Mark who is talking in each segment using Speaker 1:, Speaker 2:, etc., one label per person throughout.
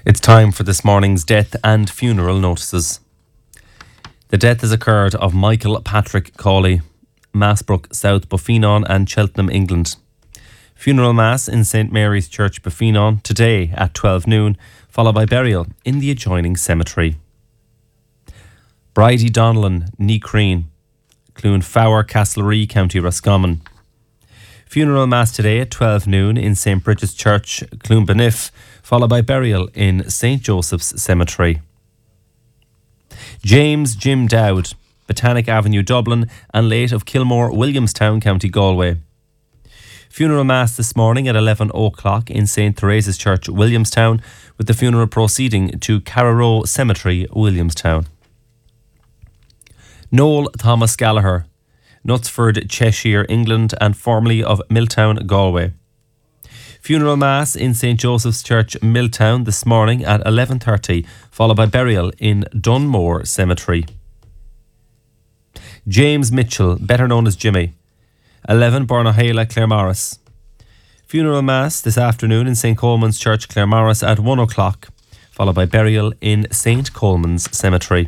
Speaker 1: It's time for this morning's death and funeral notices. The death has occurred of Michael Patrick Cawley, Massbrook, South Buffenon and Cheltenham, England. Funeral Mass in St Mary's Church, Buffenon, today at 12 noon, followed by burial in the adjoining cemetery. Bridie Donnellan, Ní Crean, Clonfowler, Castlerea, County Roscommon. Funeral Mass today at 12 noon in St Bridget's Church, Clonbaniff, followed by burial in St Joseph's Cemetery. James Jim Dowd, Botanic Avenue, Dublin, and late of Kilmore, Williamstown, County Galway. Funeral Mass this morning at 11 o'clock in St Theresa's Church, Williamstown, with the funeral proceeding to Carraroe Cemetery, Williamstown. Noel Thomas Gallagher, Knutsford, Cheshire, England, and formerly of Milltown, Galway. Funeral Mass in St Joseph's Church, Milltown, this morning at 11:30, followed by burial in Dunmore Cemetery. James Mitchell, better known as Jimmy, 11 Bornahala, Claremorris. Funeral Mass this afternoon in St Coleman's Church, Claremorris at 1 o'clock, followed by burial in St Coleman's Cemetery.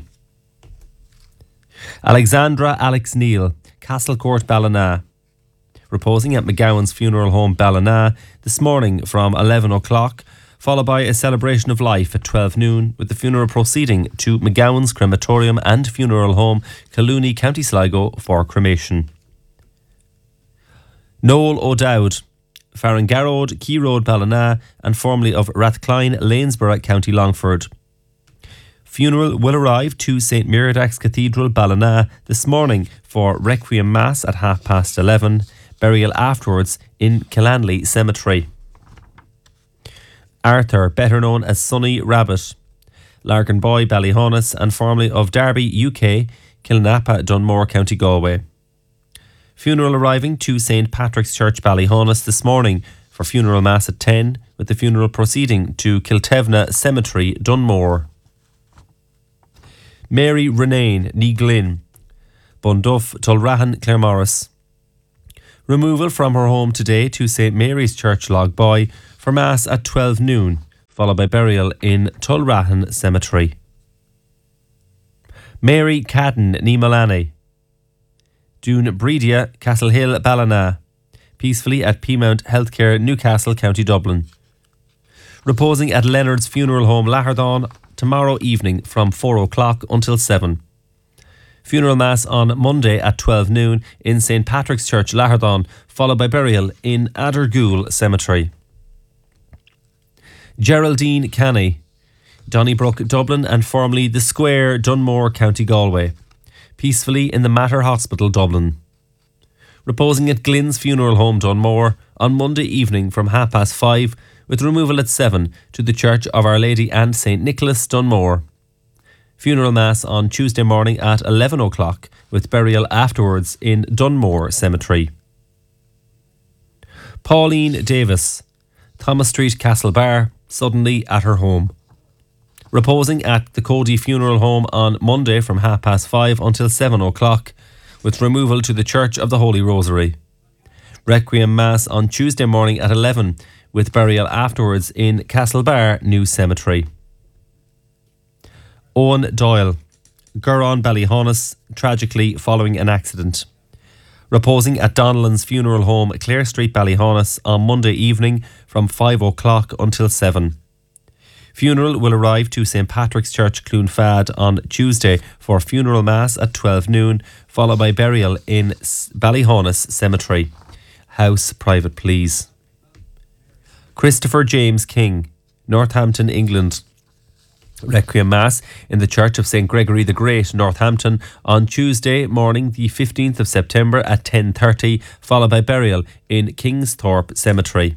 Speaker 1: Alexandra Alex Neal, Castlecourt, Ballina, reposing at McGowan's Funeral Home, Ballina, this morning from 11 o'clock, followed by a celebration of life at 12 noon, with the funeral proceeding to McGowan's Crematorium and Funeral Home, Collooney, County Sligo, for cremation. Noel O'Dowd, Farrangarrod, Key Road, Ballina, and formerly of Rathcline, Lanesborough, County Longford. Funeral will arrive to St Miridax Cathedral, Ballina, this morning for Requiem Mass at 11:30, burial afterwards in Killanley Cemetery. Arthur, better known as Sonny Rabbit, Larkinboy, Ballyhonus, and formerly of Derby, UK, Kilnappa, Dunmore, County Galway. Funeral arriving to St Patrick's Church, Ballyhonus, this morning for funeral mass at 10, with the funeral proceeding to Kiltevna Cemetery, Dunmore. Mary Renane, Ní Glynn, Bunduff, Tulrahan, Claremorris. Removal from her home today to St Mary's Church, Logboy, for Mass at 12 noon, followed by burial in Tulrahan Cemetery. Mary Cadden, Ní Mullaney, Dún Bredia, Castlehill, Ballina, peacefully at Peamount Healthcare, Newcastle, County Dublin. Reposing at Leonard's Funeral Home, Lahardon, tomorrow evening from 4 o'clock until 7. Funeral Mass on Monday at 12 noon in St Patrick's Church, Lahardon, followed by burial in Adergoole Cemetery. Geraldine Canny, Donnybrook, Dublin, and formerly The Square, Dunmore, County Galway, peacefully in the Mater Hospital, Dublin. Reposing at Glynn's Funeral Home, Dunmore, on Monday evening from 5:30, with removal at 7 to the Church of Our Lady and St Nicholas, Dunmore. Funeral Mass on Tuesday morning at 11 o'clock, with burial afterwards in Dunmore Cemetery. Pauline Davis, Thomas Street, Castlebar, suddenly at her home. Reposing at the Cody Funeral Home on Monday from 5:30 until 7 o'clock, with removal to the Church of the Holy Rosary. Requiem Mass on Tuesday morning at 11, with burial afterwards in Castlebar New Cemetery. Owen Doyle, Gurron, Ballyhonus, tragically following an accident. Reposing at Donnellan's Funeral Home, Clare Street, Ballyhonus, on Monday evening from 5 o'clock until 7. Funeral will arrive to St Patrick's Church, Clonfad, on Tuesday for funeral mass at 12 noon, followed by burial in Ballyhonus Cemetery. House private, please. Christopher James King, Northampton, England. Requiem Mass in the Church of St Gregory the Great, Northampton, on Tuesday morning the 15th of September at 10:30, followed by burial in Kingsthorpe Cemetery.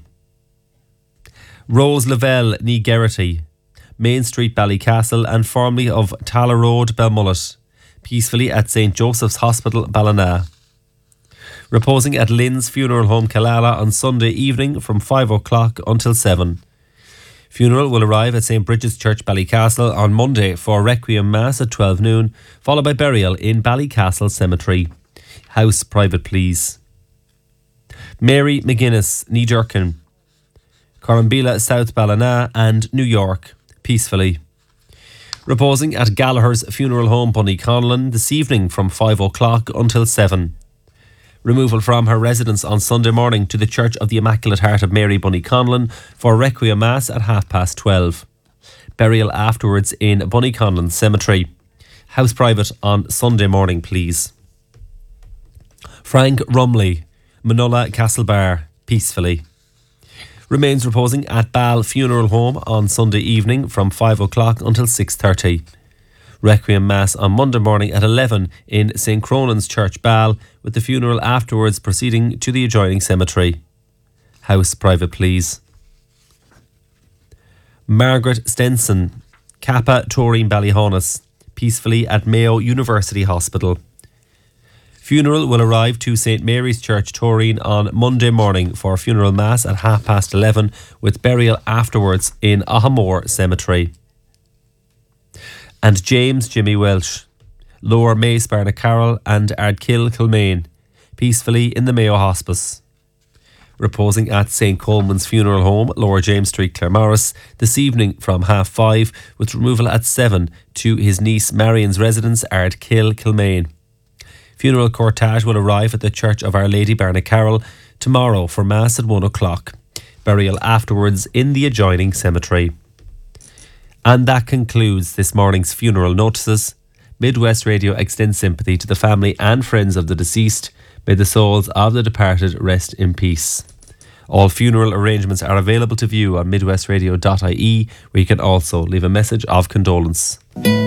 Speaker 1: Rose Lavelle, Ní Geraghty, Main Street, Ballycastle, and formerly of Tala Road, Belmullet, peacefully at St Joseph's Hospital, Ballina. Reposing at Lynn's Funeral Home, Killala, on Sunday evening from 5 o'clock until 7. Funeral will arrive at St Bridget's Church, Ballycastle, on Monday for Requiem Mass at 12 noon, followed by burial in Ballycastle Cemetery. House private, please. Mary McGuinness, Ní Durcan, Corrumbela, South Ballina, and New York, peacefully. Reposing at Gallagher's Funeral Home, Bunnyconlon, this evening from 5 o'clock until 7. Removal from her residence on Sunday morning to the Church of the Immaculate Heart of Mary, Bunnyconlon, for Requiem Mass at 12:30. Burial afterwards in Bunnyconlon Cemetery. House private on Sunday morning, please. Frank Rumley, Manola Castlebar, peacefully. Remains reposing at Ball Funeral Home on Sunday evening from 5 o'clock until 6:30. Requiem Mass on Monday morning at 11 in St. Cronan's Church, Ball, with the funeral afterwards proceeding to the adjoining cemetery. House private, please. Margaret Stenson, Kappa Taurine Ballyhonus, peacefully at Mayo University Hospital. Funeral will arrive to St. Mary's Church, Taurine on Monday morning for funeral mass at 11:30 with burial afterwards in Ahamore Cemetery. And James Jimmy Welsh, Lower Mace Barnacarroll and Ardkill Kilmaine, peacefully in the Mayo Hospice. Reposing at St. Coleman's Funeral Home, Lower James Street, Claremorris, this evening from 5:30 with removal at 7 to his niece Marion's residence, Ardkill Kilmaine. Funeral cortege will arrive at the Church of Our Lady Barnacarroll tomorrow for Mass at 1 o'clock. Burial afterwards in the adjoining cemetery. And that concludes this morning's funeral notices. Midwest Radio extends sympathy to the family and friends of the deceased. May the souls of the departed rest in peace. All funeral arrangements are available to view on midwestradio.ie, where you can also leave a message of condolence.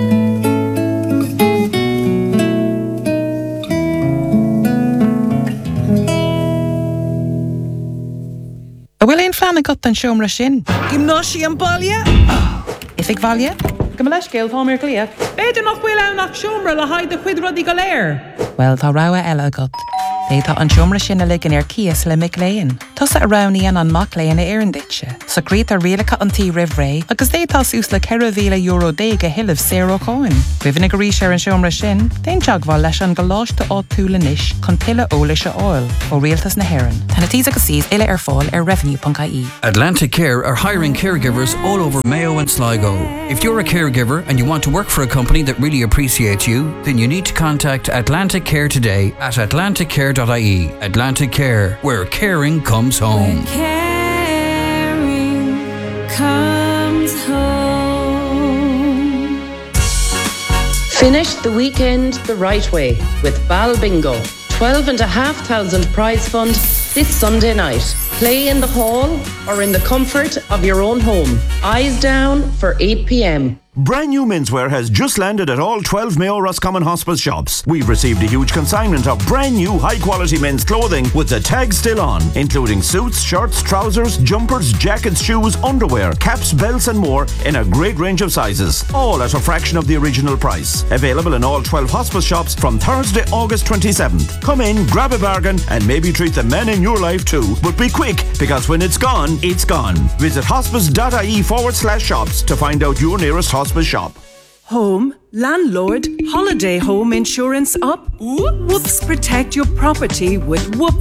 Speaker 2: Bhfuil Flanna got an siomra sin.
Speaker 3: Gymnási an baile?
Speaker 2: If ik valje? Go me leis géil fámir clia.
Speaker 3: Beidir nach bhfuil anach siomra le haid a chuid rodí go léir.
Speaker 2: Well, tá rawa eile got. Tá an siomra sin a ligan Cias le mic léin. Tás a raunian an mac léin a éirinditse. So grét a rialacha an tí rih ré, agus tá sús le €100,000 déige hilh séro coin. Bhíhanna go ríis ar an siomra sin, déin teagháil leis an goláiste á túlanis chun pile ólaise áil ó rialtas na Héireann. Tána tí agus síos ile ar fáil ar revenue.ie.
Speaker 4: Atlantic Care are hiring caregivers all over Mayo and Sligo. If you're a caregiver and you want to work for a company that really appreciates you, then you need to contact Atlantic Care today at atlanticcare.ie. Atlantic Care, where caring comes home.
Speaker 5: Caring comes home.
Speaker 6: Finish the weekend the right way with Bal Bingo. 12,500 prize fund this Sunday night. Play in the hall or in the comfort of your own home. Eyes down for 8 p.m.
Speaker 7: Brand new menswear has just landed at all 12 Mayo Roscommon Hospice shops. We've received a huge consignment of brand new high-quality men's clothing with the tag still on, including suits, shirts, trousers, jumpers, jackets, shoes, underwear, caps, belts and more in a great range of sizes, all at a fraction of the original price. Available in all 12 hospice shops from Thursday, August 27th. Come in, grab a bargain and maybe treat the men in your life too. But be quick, because when it's gone, it's gone. Visit hospice.ie/shops to find out your nearest hospice shop.
Speaker 3: Home, landlord, holiday home insurance up? Whoops, protect your property with Whoops.